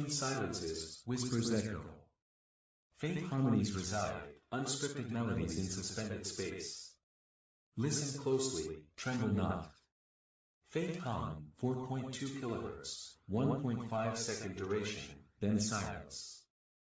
Between silences, whispers echo. Faint harmonies reside, unscripted melodies in suspended space. Listen closely, tremble not. Faint hum, 4.2 kHz, 1.5 second duration, then silence.